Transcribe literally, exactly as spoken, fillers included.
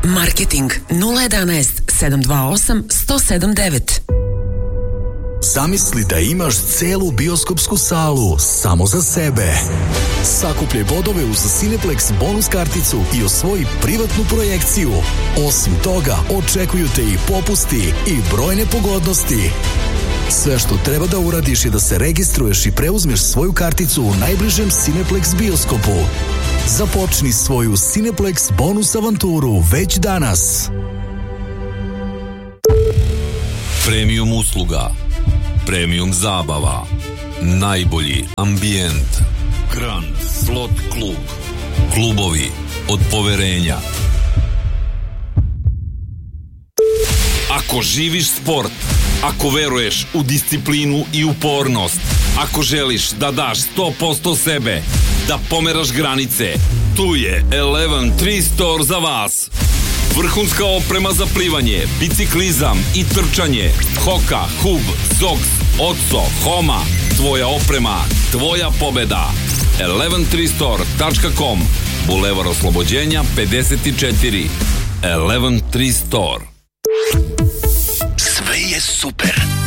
Marketing nula jedanaest sedam dva osam sto sedam devet. Zamisli da imaš celu bioskopsku salu samo za sebe. Sakupljaj bodove uz Cineplex bonus karticu i osvoji privatnu projekciju. Osim toga, očekuju te i popusti i brojne pogodnosti. Sve što treba da uradiš je da se registruješ i preuzmeš svoju karticu u najbližem Cineplex bioskopu. Započni svoju Cineplex bonus avanturu već danas. Premium usluga, premium zabava, najbolji ambijent, Grand Slot Klub, klubovi od poverenja. Ako živiš sport, ako veruješ u disciplinu i upornost, ako želiš da daš sto posto sebe, da pomeraš granice, tu je Eleven tri Store za vas. Vrhunska oprema za plivanje, biciklizam i trčanje, Hoka, Hub, Zox, Otso, Homa, tvoja oprema, tvoja pobeda. eleven tri store tačka com, Bulevar Oslobođenja pedeset četiri. Eleven tri Store. Sve je super.